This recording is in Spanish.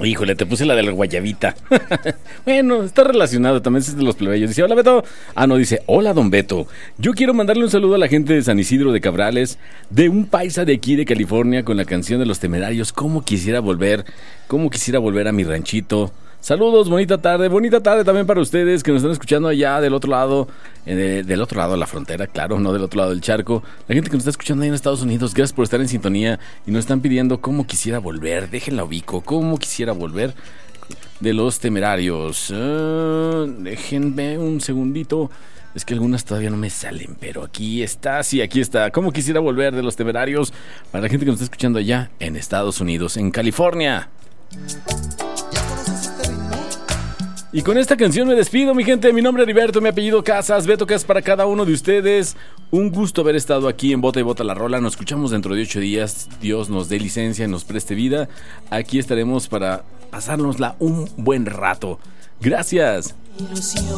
Híjole, te puse la de la guayabita. Bueno, está relacionado, también es de los plebeyos. Dice, hola Beto. Ah, no, dice, hola don Beto. Yo quiero mandarle un saludo a la gente de San Isidro de Cabrales, de un paisa de aquí de California, con la canción de Los Temerarios. Cómo quisiera volver a mi ranchito. Saludos, bonita tarde también para ustedes que nos están escuchando allá del otro lado de la frontera, claro, no del otro lado del charco. La gente que nos está escuchando ahí en Estados Unidos, gracias por estar en sintonía y nos están pidiendo cómo quisiera volver, déjenla ubico, cómo quisiera volver de Los Temerarios. Déjenme un segundito, es que algunas todavía no me salen, pero aquí está, cómo quisiera volver de Los Temerarios para la gente que nos está escuchando allá en Estados Unidos, en California. Y con esta canción me despido, mi gente. Mi nombre es Heriberto, mi apellido Casas. Beto Casas para cada uno de ustedes. Un gusto haber estado aquí en Bota y Bota la Rola. Nos escuchamos dentro de 8 días. Dios nos dé licencia y nos preste vida. Aquí estaremos para pasárnosla un buen rato. Gracias.